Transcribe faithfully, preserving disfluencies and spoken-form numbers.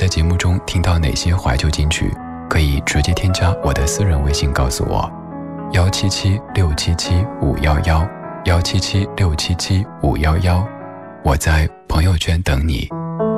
在节目中听到哪些怀旧金曲，可以直接添加我的私人微信告诉我，幺七七六七七五幺幺，幺七七六七七五幺幺，我在朋友圈等你。